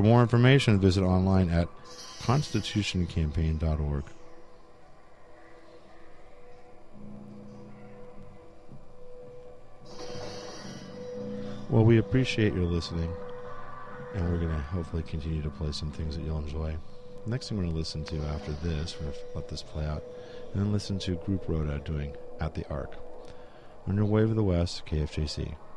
more information, visit online at constitutioncampaign.org. Well, we appreciate your listening, and we're going to hopefully continue to play some things that you'll enjoy. The next thing we're going to listen to after this, we're going to let this play out, and then listen to Group Rhoda doing At the Ark. On your Wave of the West, KFJC.